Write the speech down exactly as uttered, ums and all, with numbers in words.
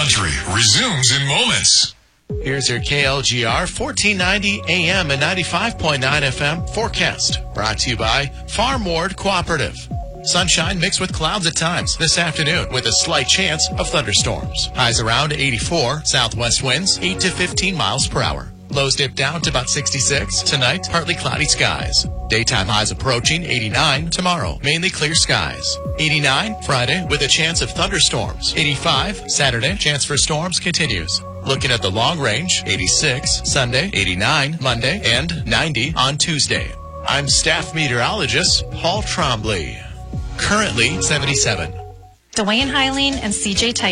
country resumes in moments. Here's your K L G R fourteen ninety A M and ninety-five point nine F M forecast. Brought to you by Farm Ward Cooperative. Sunshine mixed with clouds at times this afternoon with a slight chance of thunderstorms. Highs around eighty-four, southwest winds eight to fifteen miles per hour. Lows dip down to about sixty-six. Tonight, partly cloudy skies. Daytime highs approaching eighty-nine. Tomorrow, mainly clear skies. eighty-nine Friday with a chance of thunderstorms. eighty-five Saturday, chance for storms continues. Looking at the long range, eighty-six Sunday, eighty-nine Monday, and ninety on Tuesday. I'm staff meteorologist Paul Trombley. Currently seventy-seven. Dwayne Heiling and C J Titan.